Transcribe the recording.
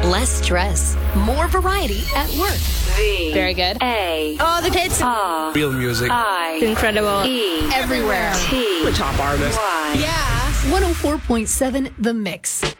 Less stress. More variety at work. Very good. Oh, the hits. Real music. Incredible. Everywhere. The top artist. Yeah. 104.7 The Mix.